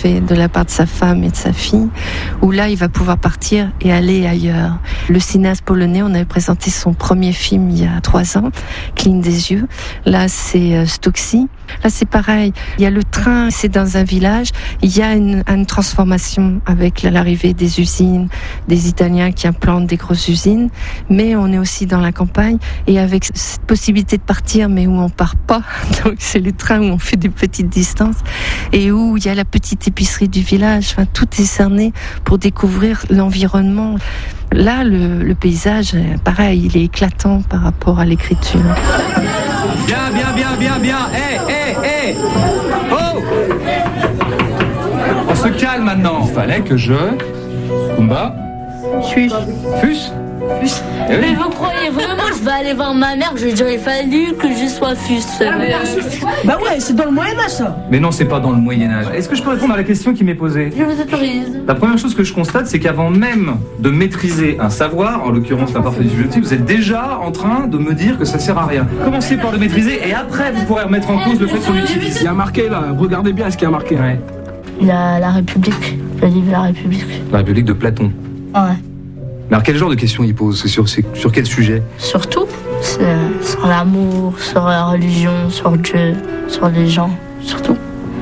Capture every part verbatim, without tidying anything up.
fait de la part de sa femme et de sa fille, où là, il va pouvoir partir et aller ailleurs. Le cinéaste polonais, on avait présenté son premier film il y a trois ans, Cligne des yeux. Là, c'est euh, Stocksy. Là, c'est pareil. Il y a le train, c'est dans un village. Il y a une, une transformation avec l'arrivée des usines, des Italiens qui implantent des grosses usines. Mais on est aussi dans la campagne et avec cette possibilité de partir, mais où on part pas. Donc, c'est le train où on fait des petites distances et où il y a la petite épicerie du village. Enfin, tout est cerné pour découvrir l'environnement. Là, le, le paysage, pareil, il est éclatant par rapport à l'écriture. Bien, bien, bien, bien, bien. Hé, hé, hé. Oh. On se calme maintenant. Il fallait que je... Kumba. Fus. Fus. Fus. Eh oui. Mais vous croyez vraiment que je vais aller voir ma mère? Je dirais, il fallu que je sois Fus. Bah ouais, c'est dans le Moyen-Âge, ça. Mais non, c'est pas dans le Moyen-Âge. Est-ce que je peux répondre à la question qui m'est posée? Je vous autorise. La première chose que je constate, c'est qu'avant même de maîtriser un savoir, en l'occurrence la parfaite subjective, vous êtes déjà en train de me dire que ça sert à rien. Commencez par le maîtriser et après vous pourrez remettre en cause le fait qu'on l'utilise. Il y a marqué là, regardez bien ce qu'il y a marqué. Ouais. Il y a La République, le livre La République. La République de Platon. Ouais. Mais alors quel genre de questions il pose? C'est sur, c'est sur quel sujet? Surtout, c'est sur l'amour, sur la religion, sur Dieu, sur les gens, surtout.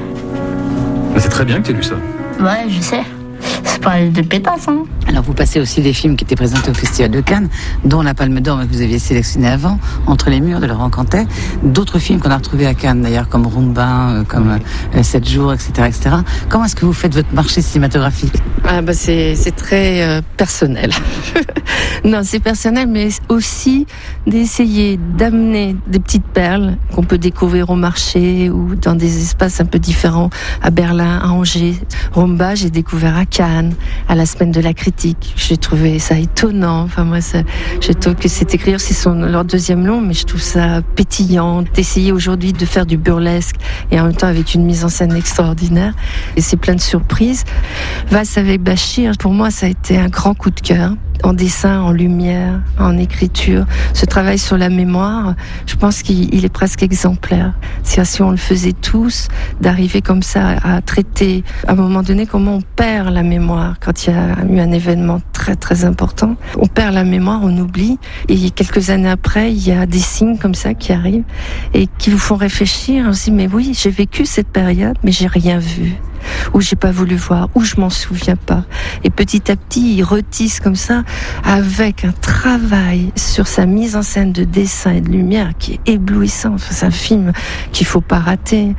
C'est très bien que tu aies lu ça. Ouais, je sais. C'est pas un livre de pétasse, hein. Alors vous passez aussi des films qui étaient présentés au Festival de Cannes, dont La Palme d'Or que vous aviez sélectionné avant, Entre les murs de Laurent Cantet, d'autres films qu'on a retrouvés à Cannes d'ailleurs, comme Rumba, comme euh, sept jours, et cetera, et cetera. Comment est-ce que vous faites votre marché cinématographique? Ah bah c'est, c'est très euh, personnel. Non, c'est personnel, mais aussi d'essayer d'amener des petites perles qu'on peut découvrir au marché ou dans des espaces un peu différents, à Berlin, à Angers. Rumba, j'ai découvert à Cannes, à la semaine de la critique. J'ai trouvé ça étonnant. Enfin, moi, ça, je trouve que c'est écrire, c'est son, leur deuxième long, mais je trouve ça pétillant d'essayer aujourd'hui de faire du burlesque et en même temps avec une mise en scène extraordinaire. Et c'est plein de surprises. Vasse avec Bachir, pour moi, ça a été un grand coup de cœur. En dessin, en lumière, en écriture, ce travail sur la mémoire, je pense qu'il il est presque exemplaire. C'est si on le faisait tous, d'arriver comme ça à traiter, à un moment donné, comment on perd la mémoire quand il y a eu un événement très très important. On perd la mémoire, on oublie, et quelques années après, il y a des signes comme ça qui arrivent et qui vous font réfléchir. On se dit, mais oui, j'ai vécu cette période, mais j'ai rien vu. Ou j'ai pas voulu voir, ou je m'en souviens pas. Et petit à petit, il retisse comme ça, avec un travail sur sa mise en scène de dessin et de lumière qui est éblouissant. Enfin, c'est un film qu'il faut pas rater.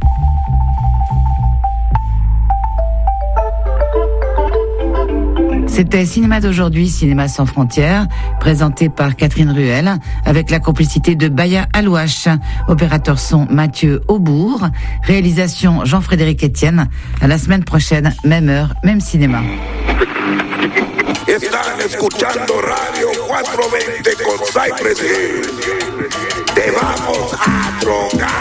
C'était Cinéma d'aujourd'hui, Cinéma sans frontières, présenté par Catherine Ruel, avec la complicité de Baya Alouache, opérateur son Mathieu Aubourg, réalisation Jean-Frédéric Etienne. À la semaine prochaine, même heure, même cinéma. Están escuchando Radio cuatro veinte con Cypress Hill. Te vamos a drogar.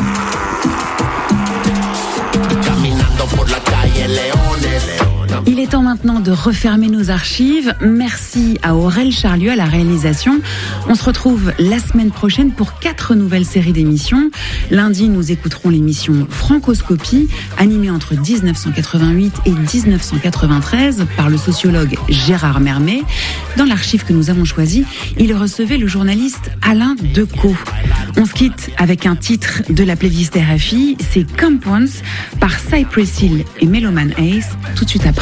Caminando por la calle Leones. Il est temps maintenant de refermer nos archives. Merci à Aurel Charlieu à la réalisation. On se retrouve la semaine prochaine pour quatre nouvelles séries d'émissions. Lundi, nous écouterons l'émission Francoscopie, animée entre dix-neuf cent quatre-vingt-huit et dix-neuf cent quatre-vingt-treize par le sociologue Gérard Mermet. Dans l'archive que nous avons choisi, il recevait le journaliste Alain Decaux. On se quitte avec un titre de la playlist R F I, c'est Camp Once par Cypress Hill et Meloman Ace, tout de suite après.